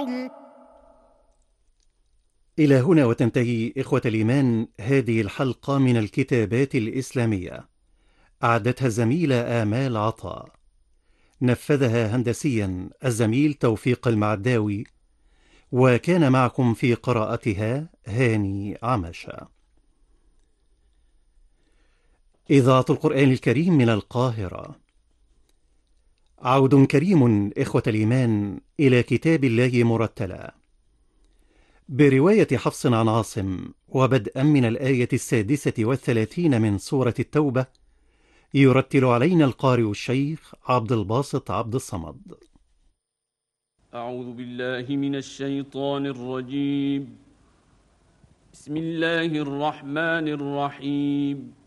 إلى هنا وتنتهي إخوة الإيمان هذه الحلقة من الكتابات الإسلامية، أعدتها الزميلة آمال عطاء، نفذها هندسيا الزميل توفيق المعداوي، وكان معكم في قراءتها هاني عمشة. إذاعة القرآن الكريم من القاهرة. عود كريم إخوة الإيمان إلى كتاب الله مرتلا، برواية حفص عن عاصم، وبدءا من الآية 36 من سورة التوبة، يرتل علينا القارئ الشيخ عبد الباسط عبد الصمد. أعوذ بالله من الشيطان الرجيم. بسم الله الرحمن الرحيم.